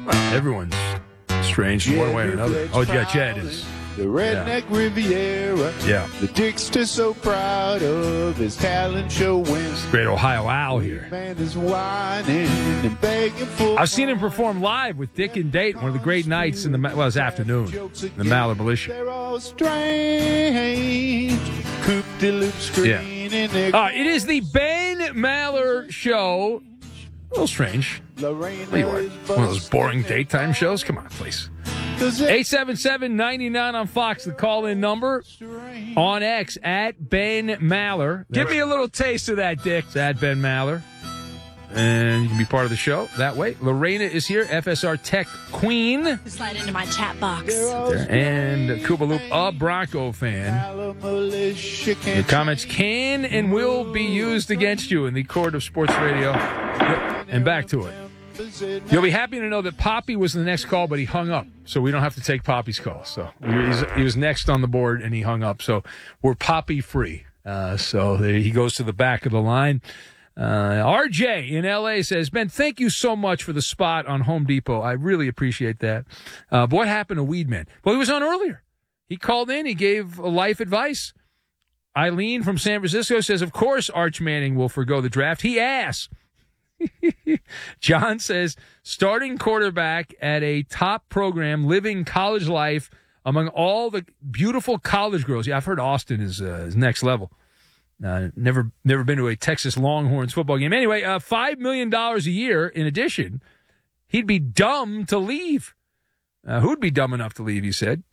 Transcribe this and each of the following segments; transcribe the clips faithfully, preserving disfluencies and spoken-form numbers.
Well, everyone's strange in one way or another. Oh, yeah, Jed is. The Redneck yeah. Riviera. Yeah. The Dickster so proud of his talent show wins. Great Ohio Owl here. Man is whining and begging for I've seen him perform live with Dick and Date, one of the great nights in the, well, it was afternoon, the Maller Militia. They're all strange. Coop-de-loop screen yeah. in their uh, it is the Ben Maller Show. A little strange. What are you, what? One of those boring daytime shows? Come on, please. eight seven seven, nine nine on Fox, the call-in number. On X, at Ben Maller. Give me a little taste of that, Dick. It's at Ben Maller. And you can be part of the show that way. Lorena is here, F S R Tech Queen. Slide into my chat box. And Cuba Loop, a Bronco fan. Your comments can and will be used against you in the court of sports radio. And back to it. You'll be happy to know that Poppy was the next call, but he hung up, so we don't have to take Poppy's call. So he's, he was next on the board, and he hung up. So we're Poppy free. Uh, so there, he goes to the back of the line. Uh, R J in L A says, Ben, thank you so much for the spot on Home Depot. I really appreciate that. Uh, but what happened to Weedman? Well, he was on earlier. He called in. He gave life advice. Eileen from San Francisco says, of course Arch Manning will forgo the draft. He asked. John says, starting quarterback at a top program, living college life among all the beautiful college girls. Yeah, I've heard Austin is, uh, is next level. Uh, never never been to a Texas Longhorns football game. Anyway, uh, five million dollars a year in addition. He'd be dumb to leave. Uh, who'd be dumb enough to leave, he said.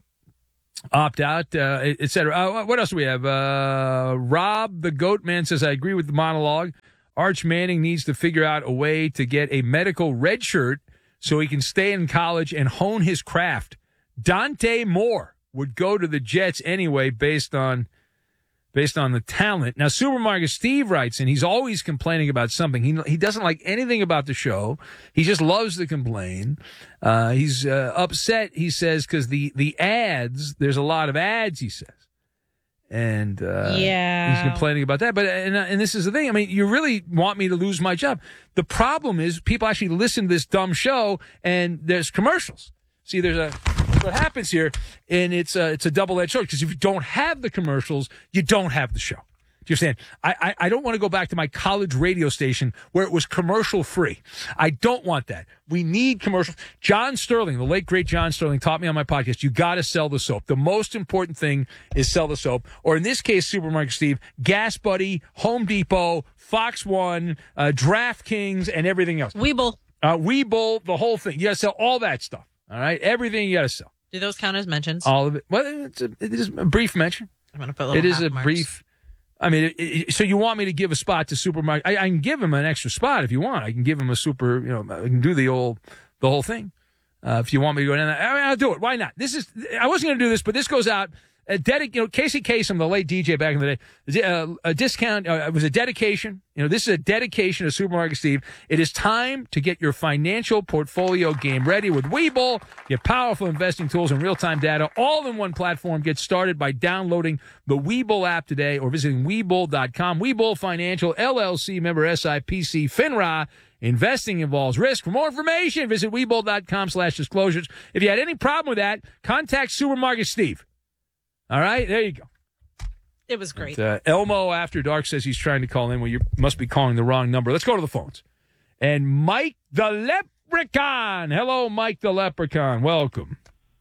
Opt out, uh, et cetera. Uh, what else do we have? Uh, Rob, the Goat Man, says, I agree with the monologue. Arch Manning needs to figure out a way to get a medical red shirt so he can stay in college and hone his craft. Dante Moore would go to the Jets anyway based on based on the talent. Now, Supermarket Steve writes, and he's always complaining about something. He he doesn't like anything about the show. He just loves to complain. Uh, he's uh, upset, he says, because the, the ads, there's a lot of ads, he says. And uh, yeah. he's complaining about that. But and, and this is the thing. I mean, you really want me to lose my job. The problem is people actually listen to this dumb show, and there's commercials. See, there's a what happens here, and it's a, it's a double-edged sword, because if you don't have the commercials, you don't have the show. Do you understand? I, I, I don't want to go back to my college radio station where it was commercial-free. I don't want that. We need commercials. John Sterling, the late, great John Sterling, taught me on my podcast, you got to sell the soap. The most important thing is sell the soap. Or in this case, Supermarket Steve, Gas Buddy, Home Depot, Fox One, uh, DraftKings, and everything else. Weeble. Uh, Weeble, the whole thing. You got to sell all that stuff. All right? Everything you got to sell. Do those count as mentions? All of it. Well, it's a, it is a brief mention. I'm going to put little It is a marks. brief. I mean, it, it, so you want me to give a spot to Supermarket? I, I can give him an extra spot if you want. I can give him a super, you know, I can do the old, the whole thing. Uh, if you want me to go down there, I mean, I'll do it. Why not? This is, I wasn't going to do this, but this goes out. A dedic- you know, Casey Kasem, the late D J back in the day, uh, a discount, uh, it was a dedication. You know, this is a dedication to Supermarket Steve. It is time to get your financial portfolio game ready with Webull. Get powerful investing tools and real-time data all in one platform. Get started by downloading the Webull app today or visiting Webull dot com. Webull Financial, L L C, member S I P C, FINRA. Investing involves risk. For more information, visit Webull dot com slash disclosures. If you had any problem with that, contact Supermarket Steve. All right, there you go. It was great. And, uh, Elmo After Dark says he's trying to call in. Well, you must be calling the wrong number. Let's go to the phones. And Mike the Leprechaun. Hello, Mike the Leprechaun. Welcome.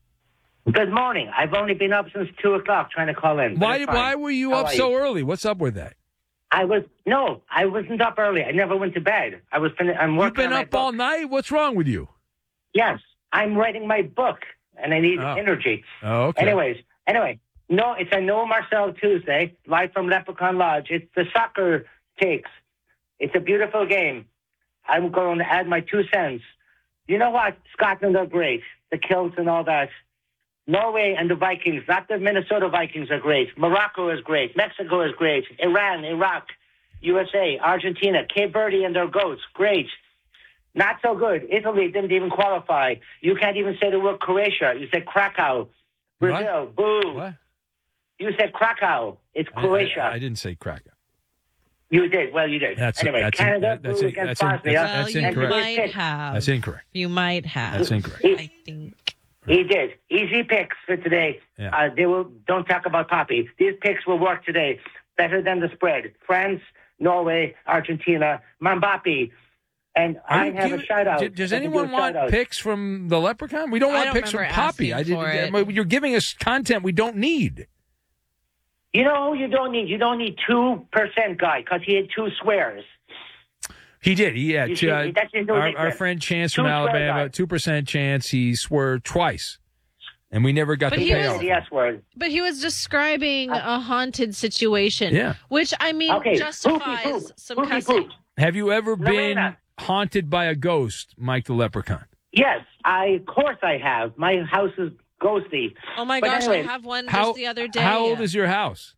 Good morning. I've only been up since two o'clock trying to call in. Why Why were you How up so you? early? What's up with that? I was no, I wasn't up early. I never went to bed. I was. Fin- I'm working. You've been on up my all book. night. What's wrong with you? Yes, I'm writing my book, and I need oh. energy. Oh, okay. Anyways, anyway, no, it's a No Marcel Tuesday, live from Leprechaun Lodge. It's the soccer takes. It's a beautiful game. I'm going to add my two cents. You know what? Scotland are great. The kilts and all that. Norway and the Vikings, not the Minnesota Vikings, are great. Morocco is great. Mexico is great. Iran, Iraq, U S A, Argentina, Cape Verde and their goats, great. Not so good. Italy didn't even qualify. You can't even say the word Croatia. You said Krakow. Brazil, what? boo. What? You said Krakow. It's Croatia. I, I, I didn't say Krakow. You did. Well, you did. That's anyway, that's Canada that's blew against that's, that's, Bosnia. that's, Well, that's you incorrect. might have. That's incorrect. You might have. That's incorrect. I think. He did. Easy picks for today. Yeah. Uh, they will. Don't talk about Poppy. These picks will work today. Better than the spread. France, Norway, Argentina, Mbappe. And Are I you have kidding? a shout out. D- Does anyone want picks from the Leprechaun? We don't I want don't picks from remember Poppy. I asking did. for it. You're giving us content we don't need. You know who you don't need? You don't need two percent guy because he had two swears. He did. He, yeah. You t- uh, see, that's his new our, nickname. our friend Chance Two from swear Alabama, guy. two percent chance. He swear twice, and we never got But the he was- payoff. The S word. But he was describing a haunted situation. Yeah. Which, I mean, Okay. justifies Poopy poop. some Poopy cussing. poop. Have you ever been Lorena. haunted by a ghost, Mike the Leprechaun? Yes, I of course I have. My house is ghosty. Oh, my But gosh, anyway, I have one How just the other day. How old is your house?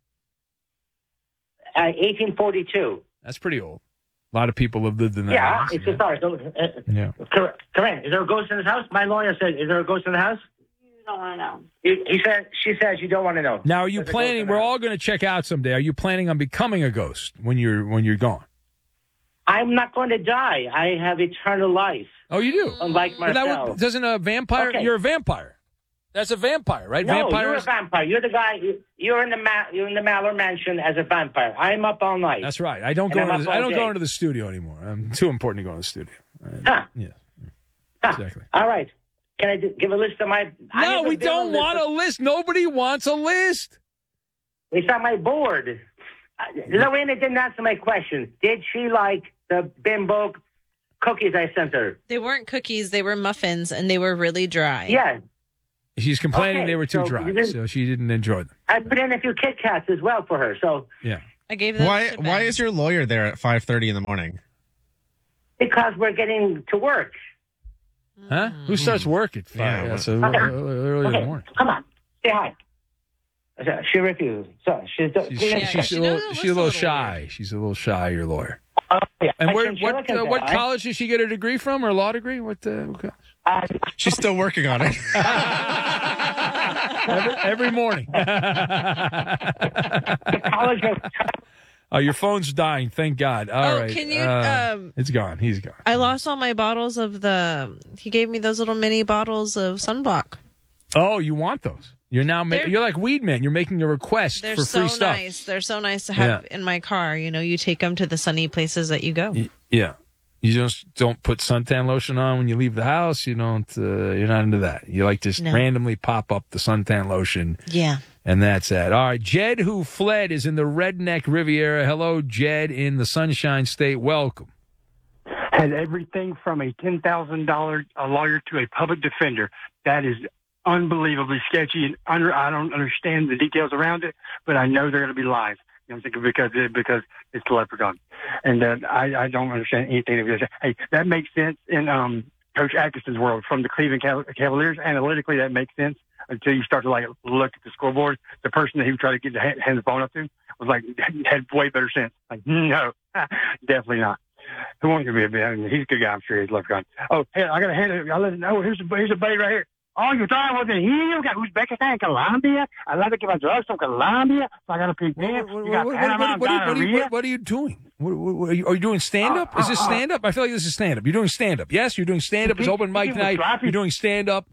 Uh, eighteen forty-two. That's pretty old. A lot of people have lived in that Yeah, house. it's a start. So, uh, Yeah. Cor- Corinne, is there a ghost in his house? My lawyer said, "Is there a ghost in the house?" You don't want to know. He, he said, "She says you don't want to know." Now, are you There's a ghost planning? in the We're house. all going to check out someday. Are you planning on becoming a ghost when you're when you're gone? I'm not going to die. I have eternal life, Oh, you do. unlike But that Marcel. would, doesn't a vampire? Okay. You're a vampire. That's a vampire, right? No, Vampires. you're a vampire. You're the guy. you- You're in the Ma- you're in the Mallory Mansion as a vampire. I'm up all night. That's right. I don't And go. I'm Into up the, I all don't day. go into the studio anymore. I'm too important to go in the studio. Uh, Huh. yeah. Huh. Exactly. All right. Can I do, give a list of my? I No, have a we bill don't list want of- a list. Nobody wants a list. It's on my board. Uh, Lorena didn't answer my question. Did she like the bimbo cookies I sent her? They weren't cookies, they were muffins, and they were really dry. Yeah. She's complaining Okay, they were too so dry, you didn't- so she didn't enjoy them. I put in a few Kit Kats as well for her. So Yeah. I gave them Why? to Why Ben. is your lawyer there at five thirty in the morning? because we're getting to work. Huh? Who starts work at five? Yeah, Yeah, what- so Okay. early in the Okay, morning. come on. Say hi. So She refused. So she's, She's, Yeah, she's, she a knows little, it she's looks a a little little shy. She's a little shy. Your lawyer. Oh, yeah. And I where? can show What? her Uh, what that. college did she get her degree from? Her law degree? What? Uh, what college? Uh, She's still working on it. every, every morning. the college of Oh, your phone's dying. Thank God. All Oh, right. can you, Uh, um, it's gone. He's gone. I lost all my bottles of the. He gave me those little mini bottles of sunblock. Oh, you want those? You're now. Ma- They're- you're like Weed Man. You're making a request They're for so free stuff. nice. They're so nice to have Yeah. in my car. You know, you take them to the sunny places that you go. Y- Yeah. You just don't put suntan lotion on when you leave the house. You don't. Uh, you're not into that. You like just No. randomly pop up the suntan lotion, Yeah. and that's that. All right. Jed, who fled, is in the Redneck Riviera. Hello, Jed, in the Sunshine State. Welcome. Had everything from a ten thousand dollars a lawyer to a public defender. That is unbelievably sketchy, and under, I don't understand the details around it, but I know they're going to be live. You know, I'm thinking because because it's the Leprechaun, and uh, I I don't understand anything of this. Hey, that makes sense in um, Coach Atkinson's world from the Cleveland Cav- Cavaliers. Analytically, that makes sense until you start to like look at the scoreboard. The person that he tried to get the hand, hand the phone up to was like had way better sense. Like no, definitely not. Who wants to be a bit? He's a good guy. I'm sure he's Leprechaun. Oh, hey, I got a hand. I let him know. Here's a here's a buddy right here. Oh, you're talking about the heel? Got Uzbekistan, Colombia. I like to give my drugs from Colombia, so I got to pick them. What, You got what- what- Panama what- what- what are you- gonorrhea. what- what are you doing? What- what- what- are, you, are you doing stand up? Is this Uh, uh, uh. stand up? I feel like this is stand up. You're doing stand up. Yes, you're doing stand up. It's He- open he mic was night. dropping- You're doing stand up.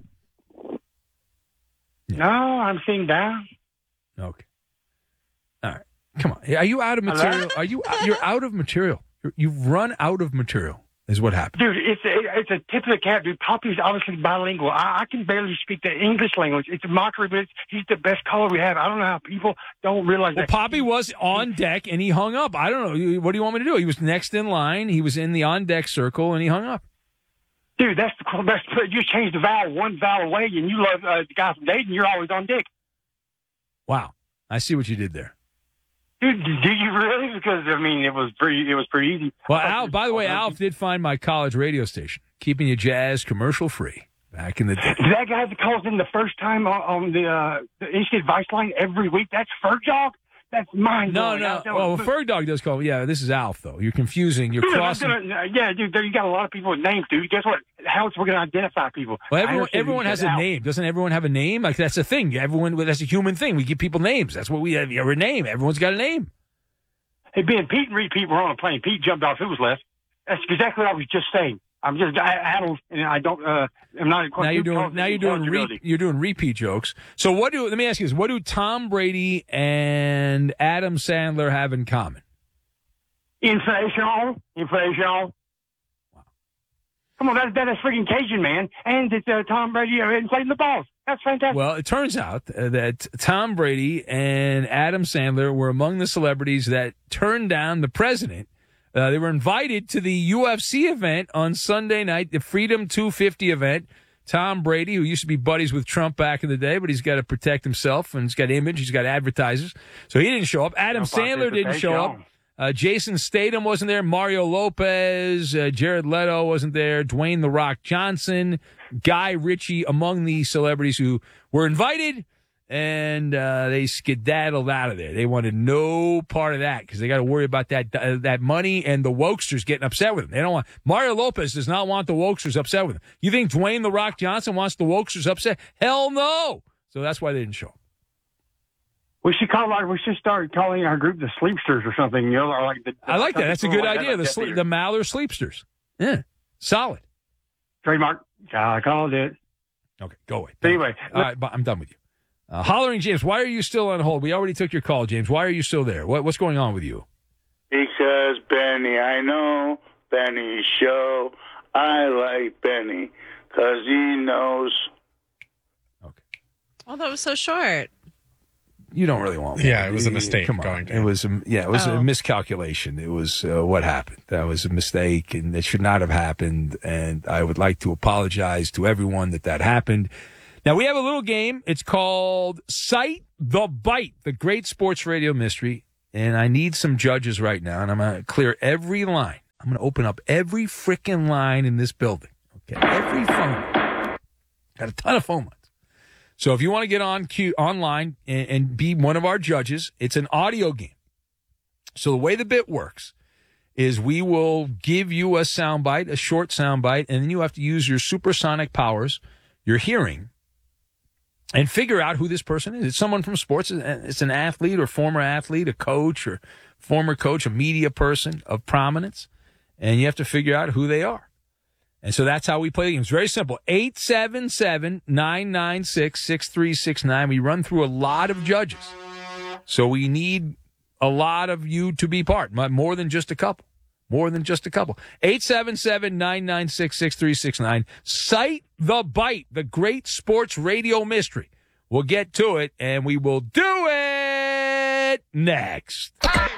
No, I'm sitting down. Okay. All right. Come on. Are you out of Hello? material? Are you? You're out of material. You're, you've run out of material. Is what happened. Dude, it's a, it's a tip of the cap, dude. Poppy's obviously bilingual. I, I can barely speak the English language. It's a mockery, but it's, he's the best caller we have. I don't know how people don't realize Well, that. Poppy was on deck and he hung up. I don't know. You- What do you want me to do? He was next in line. He was in the on deck circle and he hung up. Dude, that's the best. You change the vowel one vowel away, and you love uh, the guy from Dayton. You're always on dick. Wow. I see what you did there. Dude, do you really? Because I mean, it was pretty. It was pretty easy. Well, Alf, by the way, Alf did find my college radio station, keeping you jazz commercial free back in the day. That guy that calls in the first time on, on the, uh, the instant advice line every week. That's Ferg. That's mind No, blowing. no. Oh, Ferg Dog does call. Yeah, this is Alf, though. You're confusing. You're Dude, I'm crossing. gonna- yeah, dude, there you got a lot of people with names, dude. Guess what? How else we're going to identify people? Well, I everyone, understand everyone you has said a Alf. name. Doesn't everyone have a name? Like, that's a thing. Everyone, that's a human thing. We give people names. That's what we have. Our name. Everyone's got a name. Hey, Ben, Pete and Repeat were on a plane. Pete jumped off. Who was left? That's exactly what I was just saying. I'm just I, I don't, and I don't. Uh, I'm not. Now you're doing. Now you're doing. Re, you're doing repeat jokes. So what do? Let me ask you this: what do Tom Brady and Adam Sandler have in common? Inflation. Inflation. Wow. Come on, that that is freaking Cajun, man, and it's uh, Tom Brady uh, inflating the balls. That's fantastic. Well, it turns out that Tom Brady and Adam Sandler were among the celebrities that turned down the president. Uh, they were invited to the U F C event on Sunday night, the Freedom two fifty event. Tom Brady, who used to be buddies with Trump back in the day, but he's got to protect himself, and he's got image, he's got advertisers. So he didn't show up. Adam Sandler didn't show up. Uh, Jason Statham wasn't there. Mario Lopez, uh, Jared Leto wasn't there. Dwayne The Rock Johnson, Guy Ritchie, among the celebrities who were invited. And uh, they skedaddled out of there. They wanted no part of that because they got to worry about that uh, that money and the wokesters getting upset with them. They don't want Mario Lopez does not want the wokesters upset with him. You think Dwayne The Rock Johnson wants the wokesters upset? Hell no. So that's why they didn't show up. We should call our, we should start calling our group the Sleepsters or something. You know, or like the, the I like that. That's a good like idea. That, the sle- the Maller Sleepsters. Yeah, solid. Trademark. I called it. Okay, go away. Anyway, all right, I'm done with you. Uh, Hollering James, why are you still on hold? We already took your call, James. Why are you still there? What, what's going on with you? Because Benny, I know Benny's show. I like Benny because he knows. Okay. Oh, that was so short. You don't really want. Yeah, it was a mistake. Come on, going to. it was. A, yeah, it was Oh. a miscalculation. It was uh, what happened. That was a mistake, and it should not have happened. And I would like to apologize to everyone that that happened. Now, we have a little game. It's called Cite the Bite, the great sports radio mystery. And I need some judges right now, and I'm going to clear every line. I'm going to open up every freaking line in this building. Okay, every phone. Got a ton of phone lines. So if you want to get on Q, online and, and be one of our judges, it's an audio game. So the way the bit works is we will give you a soundbite, a short soundbite, and then you have to use your supersonic powers, your hearing, and figure out who this person is. It's someone from sports. It's an athlete or former athlete, a coach or former coach, a media person of prominence. And you have to figure out who they are. And so that's how we play the game. It's very simple. eight seven seven, nine nine six, six three six nine. We run through a lot of judges. So we need a lot of you to be part, more than just a couple. More than just a couple. eight seven seven, nine nine six, six three six nine. Cite the Bite, the great sports radio mystery. We'll get to it, and we will do it next.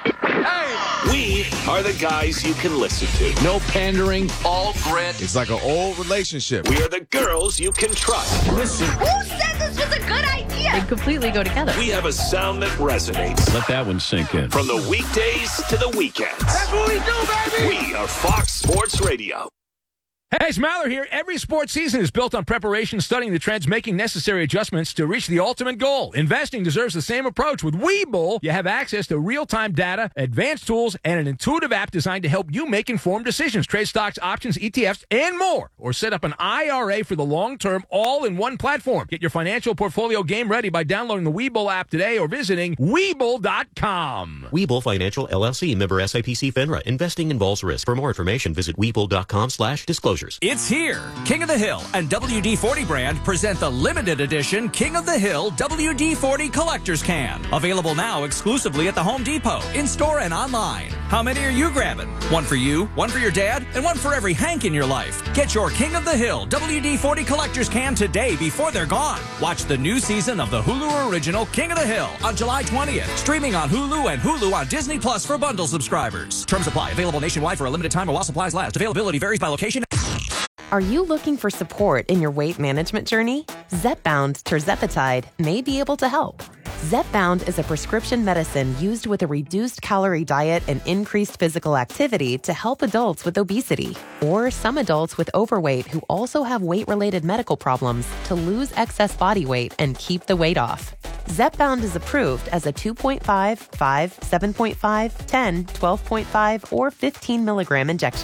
We are the guys you can listen to. No pandering, all grit. It's like an old relationship. We are the girls you can trust. Listen. Who said this was a good idea? They completely go together. We have a sound that resonates. Let that one sink in. From the weekdays to the weekends. That's what we do, baby! We are Fox Sports Radio. Hey, it's Maller here. Every sports season is built on preparation, studying the trends, making necessary adjustments to reach the ultimate goal. Investing deserves the same approach. With Webull, you have access to real-time data, advanced tools, and an intuitive app designed to help you make informed decisions. Trade stocks, options, E T Fs, and more. Or set up an I R A for the long term, all in one platform. Get your financial portfolio game ready by downloading the Webull app today or visiting Webull dot com. Webull Financial, L L C, member S I P C FINRA. Investing involves risk. For more information, visit Webull dot com slash disclosures. It's here. King of the Hill and W D forty brand present the limited edition King of the Hill W D forty Collector's Can. Available now exclusively at the Home Depot, in-store and online. How many are you grabbing? One for you, one for your dad, and one for every Hank in your life. Get your King of the Hill W D forty Collector's Can today before they're gone. Watch the new season of the Hulu original King of the Hill on July twentieth. Streaming on Hulu and Hulu on Disney Plus for bundle subscribers. Terms apply. Available nationwide for a limited time while supplies last. Availability varies by location. Are you looking for support in your weight management journey? Zepbound tirzepatide may be able to help. Zepbound is a prescription medicine used with a reduced calorie diet and increased physical activity to help adults with obesity or some adults with overweight who also have weight-related medical problems to lose excess body weight and keep the weight off. Zepbound is approved as a two point five, five, seven point five, ten, twelve point five, or fifteen milligram injection.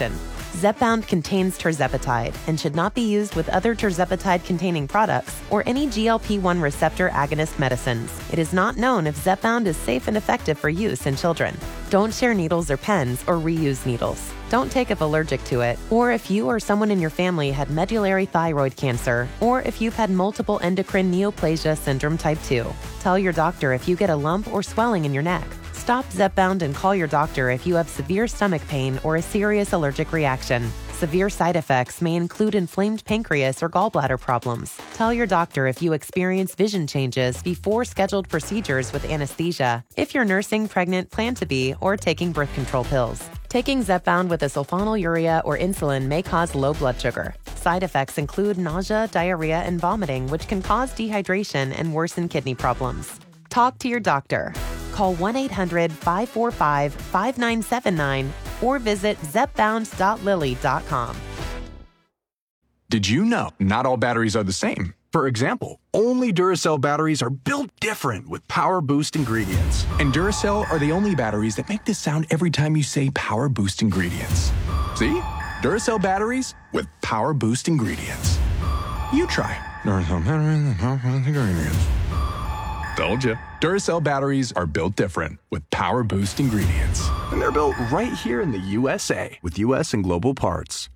Zepbound contains tirzepatide and should not be used with other tirzepatide-containing products or any G L P one receptor agonist medicines. It is not known if Zepbound is safe and effective for use in children. Don't share needles or pens or reuse needles. Don't take if allergic to it, or if you or someone in your family had medullary thyroid cancer, or if you've had multiple endocrine neoplasia syndrome type two. Tell your doctor if you get a lump or swelling in your neck. Stop Zepbound and call your doctor if you have severe stomach pain or a serious allergic reaction. Severe side effects may include inflamed pancreas or gallbladder problems. Tell your doctor if you experience vision changes before scheduled procedures with anesthesia, if you're nursing, pregnant, plan to be, or taking birth control pills. Taking Zepbound with a sulfonylurea or insulin may cause low blood sugar. Side effects include nausea, diarrhea, and vomiting, which can cause dehydration and worsen kidney problems. Talk to your doctor. Call one eight hundred five four five five nine seven nine or visit zepbound dot lilly dot com. Did you know not all batteries are the same? For example, only Duracell batteries are built different with Power Boost ingredients. And Duracell are the only batteries that make this sound every time you say Power Boost ingredients. See? Duracell batteries with Power Boost ingredients. You try. Duracell batteries with Power Boost ingredients. Told you. Duracell batteries are built different with Power Boost ingredients. And they're built right here in the U S A with U S and global parts.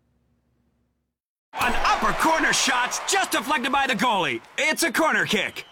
An upper corner shot's just deflected by the goalie. It's a corner kick.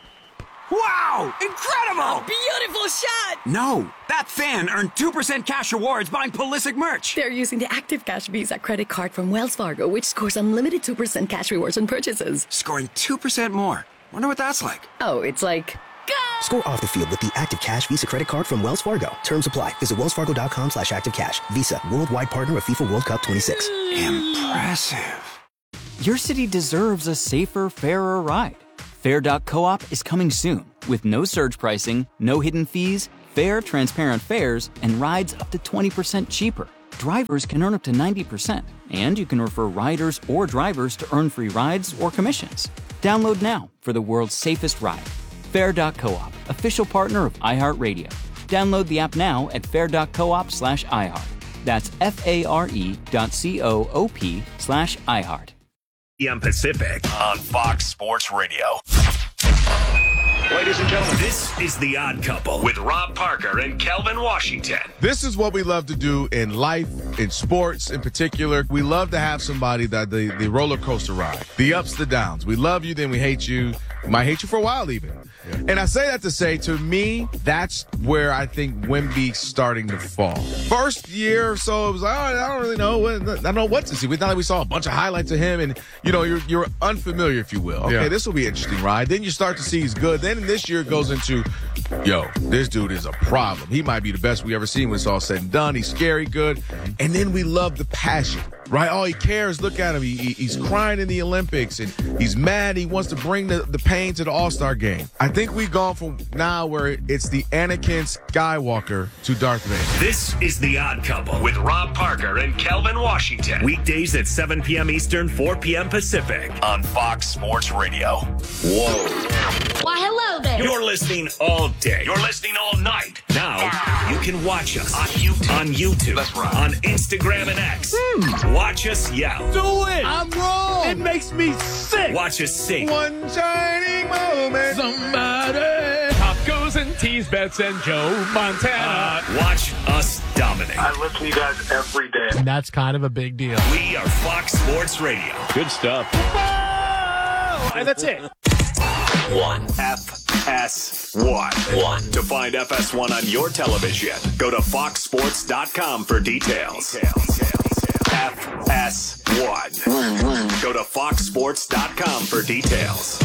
Wow! Incredible! A beautiful shot! No, that fan earned two percent cash rewards buying Pulisic merch. They're using the Active Cash Visa credit card from Wells Fargo, which scores unlimited two percent cash rewards on purchases. Scoring two percent more. Wonder what that's like. Oh, it's like... Go! Score off the field with the Active Cash Visa credit card from Wells Fargo. Terms apply. Visit wellsfargo.com slash active cash. Visa, worldwide partner of FIFA World Cup twenty-six. Impressive. Your city deserves a safer, fairer ride. Fair dot coop is coming soon with no surge pricing, no hidden fees, fair, transparent fares, and rides up to twenty percent cheaper. Drivers can earn up to ninety percent, and you can refer riders or drivers to earn free rides or commissions. Download now for the world's safest ride. Fair dot coop, official partner of iHeartRadio. Download the app now at fair dot coop slash iHeart. That's F-A-R-E dot C-O-O-P slash iHeart. P M Pacific on Fox Sports Radio. Ladies and gentlemen, this is The Odd Couple with Rob Parker and Kelvin Washington. This is what we love to do in life, in sports in particular. We love to have somebody that the, the roller coaster ride, the ups, the downs. We love you, then we hate you. We might hate you for a while even. Yeah. And I say that to say, to me, that's where I think Wemby's starting to fall. First year or so, it was like, oh, I don't really know. What, I don't know what to see. We thought like we saw a bunch of highlights of him, and, you know, you're, you're unfamiliar, if you will. Okay, yeah. This will be an interesting ride. Then you start to see he's good. Then this year it goes into, yo, this dude is a problem. He might be the best we ever seen when it's all said and done. He's scary good. And then we love the passion, right? Oh, he cares. Look at him. He, he, he's crying in the Olympics, and he's mad. He wants to bring the, the pain to the All-Star game. I think we've gone from now where it's the Anakin Skywalker to Darth Vader. This is The Odd Couple with Rob Parker and Kelvin Washington. Weekdays at seven p.m. Eastern, four p.m. Pacific on Fox Sports Radio. Whoa. Why, hello there. You're listening all day. You're listening all night. Now, you can watch us on YouTube, on, YouTube, That's right. on Instagram and X. Hmm. Watch us yell. Do it. I'm wrong. It makes me sick. Watch us sing. One shining moment. Somebody. Pop goes and tease bets and Joe Montana. Uh, watch us dominate. I listen to you guys every day. And that's kind of a big deal. We are Fox Sports Radio. Good stuff. Oh, and that's it. One. F S one. One. To find F S one on your television, go to fox sports dot com for details. details. F S one. One, one. Go to fox sports dot com for details.